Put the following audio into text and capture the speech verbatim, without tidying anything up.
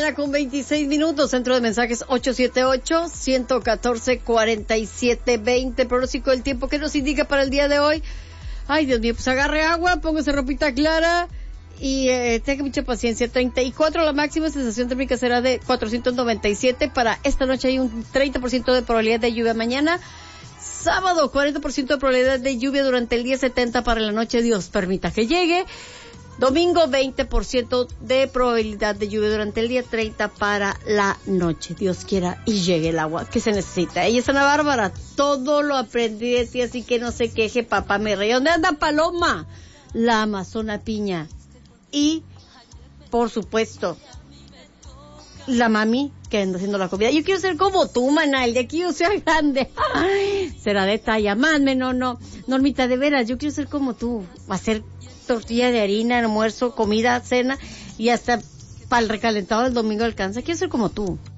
mañana con veintiséis minutos. Centro de mensajes ocho siete ocho, uno uno cuatro, cuatro siete dos cero. Pronóstico del tiempo que nos indica para el día de hoy. Ay, Dios mío, pues agarre agua, póngase ropita clara y eh, tenga mucha paciencia. treinta y cuatro la máxima, sensación térmica será de cuatrocientos noventa y siete. Para esta noche hay un treinta por ciento de probabilidad de lluvia mañana. Sábado, cuarenta por ciento de probabilidad de lluvia durante el día, setenta para la noche, Dios permita que llegue. Domingo, veinte por ciento de probabilidad de lluvia durante el día, treinta para la noche. Dios quiera y llegue el agua que se necesita. Ella es Ana Bárbara, todo lo aprendí de ti, así que no se queje, papá me rey. ¿Dónde anda Paloma? La Amazona Piña. Y, por supuesto, la mami que anda haciendo la comida. Yo quiero ser como tú, maná, el de aquí yo sea grande. Ay, será de talla, mame, no, no. Normita, de veras, yo quiero ser como tú. Hacer tortilla de harina, almuerzo, comida, cena y hasta para el recalentado del domingo alcanza. Quiero ser como tú.